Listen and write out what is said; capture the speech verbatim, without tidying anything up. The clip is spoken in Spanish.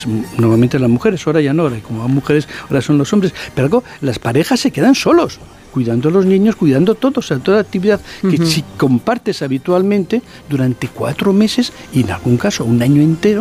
Normalmente las mujeres, ahora ya no, ahora como las mujeres, ahora son los hombres, pero algo, las parejas se quedan solos, cuidando a los niños, cuidando todo, o sea, toda actividad que uh-huh. si compartes habitualmente durante cuatro meses y en algún caso un año entero,